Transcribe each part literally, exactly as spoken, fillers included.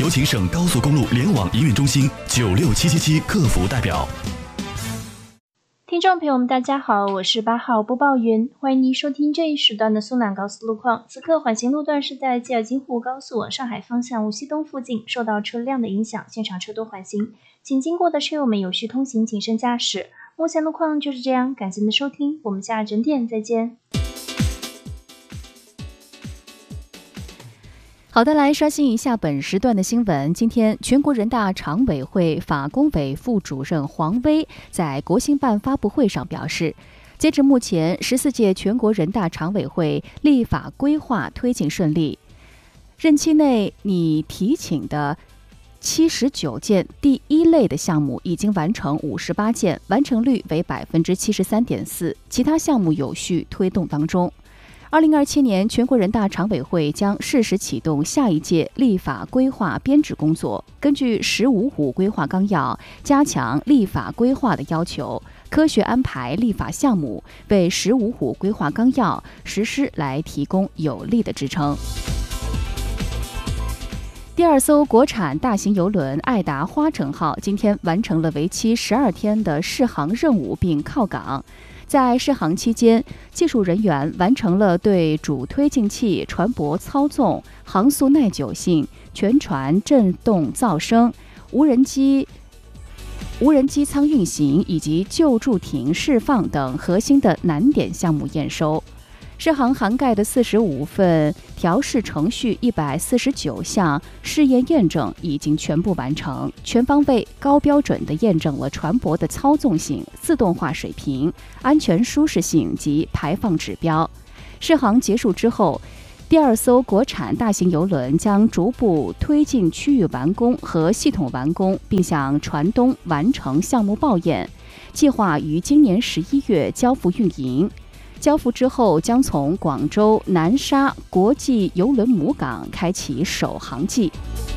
有请省高速公路联网营运中心九六七七七客服代表。 听众朋友们大家好，我是八号播报员，欢迎您收听这一时段的苏南高速路况。此刻缓行路段是在吉尔金沪高速往上海方向无锡东附近，受到车辆的影响，现场车多缓行，请经过的车友们有序通行，谨慎驾驶。目前路况就是这样，感谢您的收听，我们下整点再见。 好的，来刷新一下本时段的新闻。今天，全国人大常委会法工委副主任黄威在国新办发布会上表示，截至目前，十四届全国人大常委会立法规划推进顺利，任期内拟提请的七十九件第一类的项目已经完成五十八件，完成率为百分之七十三点四，其他项目有序推动当中。二零二七年，全国人大常委会将适时启动下一届立法规划编制工作，根据“十五五”规划纲要，加强立法规划的要求，科学安排立法项目，为“十五五”规划纲要实施来提供有力的支撑。第二艘国产大型邮轮爱达花城号今天完成了为期十二天的试航任务并靠港。在试航期间，技术人员完成了对主推进器船舶操纵、航速耐久性、全船振动噪声、无人机、无人机舱运行以及救助艇释放等核心的难点项目验收。试航涵盖的四十五份调试程序、一百四十九项试验验证已经全部完成，全方位、高标准地验证了船舶的操纵性、自动化水平、安全舒适性及排放指标。试航结束之后，第二艘国产大型邮轮将逐步推进区域完工和系统完工，并向船东完成项目报验，计划于今年十一月交付运营。交付之后，将从广州南沙国际邮轮母港开启首航季。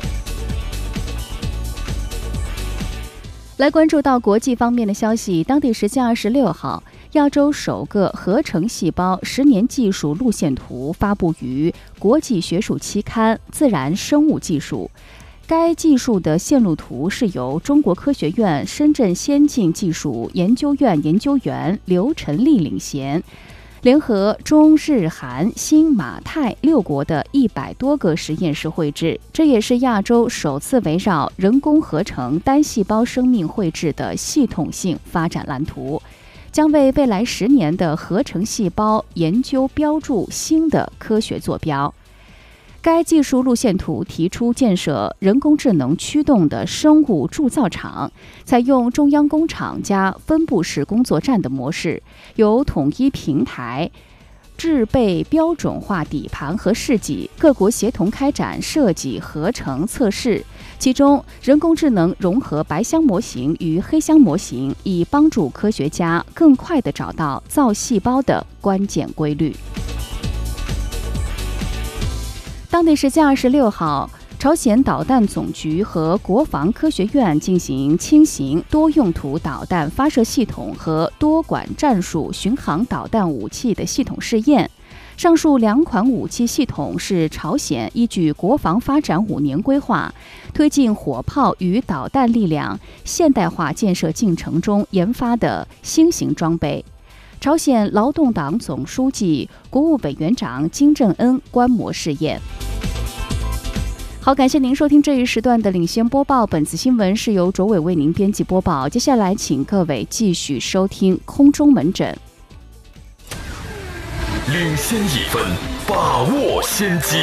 来关注到国际方面的消息，当地时间二十六号，亚洲首个合成细胞十年技术路线图发布于国际学术期刊《自然生物技术》。该技术的线路图是由中国科学院深圳先进技术研究院研究员刘晨丽领衔，联合中日韩新马泰六国的一百多个实验室绘制，这也是亚洲首次围绕人工合成单细胞生命绘制的系统性发展蓝图，将为未来十年的合成细胞研究标注新的科学坐标。该技术路线图提出建设人工智能驱动的生物铸造厂，采用中央工厂加分布式工作站的模式，由统一平台制备标准化底盘和试剂，各国协同开展设计、合成、测试。其中，人工智能融合白箱模型与黑箱模型，以帮助科学家更快地找到造细胞的关键规律。当地时间二十六号，朝鲜导弹总局和国防科学院进行轻型多用途导弹发射系统和多管战术巡航导弹武器的系统试验。上述两款武器系统是朝鲜依据国防发展五年规划，推进火炮与导弹力量现代化建设进程中研发的新型装备。朝鲜劳动党总书记、国务委员长金正恩观摩试验。好，感谢您收听这一时段的领先播报。本次新闻是由卓伟为您编辑播报。接下来，请各位继续收听空中门诊。 领先一分，把握先机。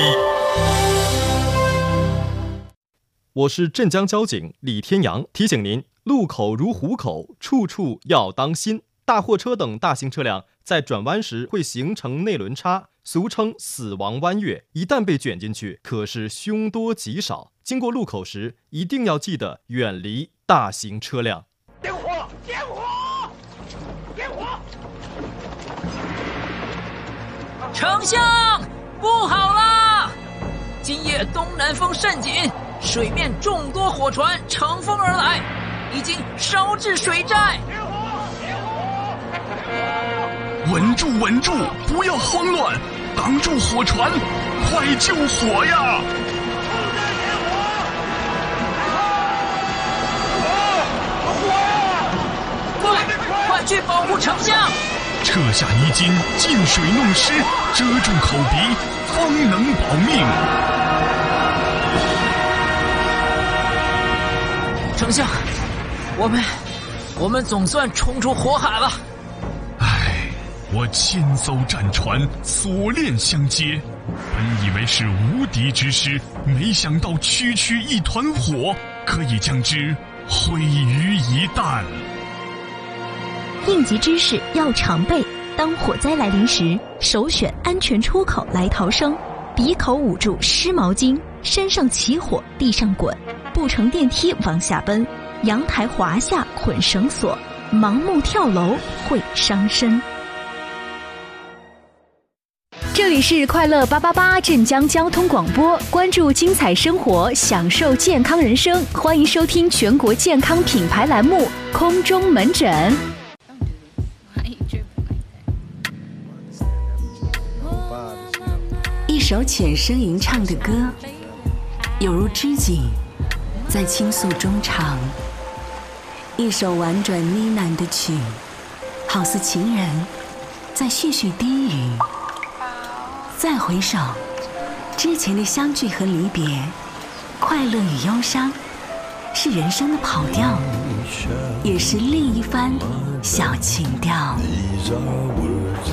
我是镇江交警李天阳，提醒您：路口如虎口，处处要当心。大货车等大型车辆在转弯时会形成内轮差，俗称死亡弯月，一旦被卷进去，可是凶多吉少。经过路口时，一定要记得远离大型车辆。 点火！点火！点火！ 丞相，不好啦！今夜东南风甚紧，水面众多火船乘风而来，已经烧至水寨。 稳住，稳住，不要慌乱，挡住火船，快救火呀！ 去保护丞相。 撤下衣襟，进水弄湿，遮住口鼻，方能保命。 丞相，我们我们总算冲出火海了。 唉，我千艘战船，锁链相接，本以为是无敌之师，没想到区区一团火，可以将之毁于一旦。 应急知识要常备，当火灾来临时，首选安全出口来逃生。鼻口捂住湿毛巾，身上起火地上滚，不乘电梯往下奔，阳台滑下捆绳索，盲目跳楼会伤身。 这里是快乐八八八镇江交通广播，关注精彩生活，享受健康人生，欢迎收听全国健康品牌栏目空中门诊。 一首浅声吟唱的歌，有如知己在倾诉衷肠；一首婉转呢喃的曲，好似情人在絮絮低语。再回首，之前的相聚和离别，快乐与忧伤，是人生的跑调，也是另一番小情调。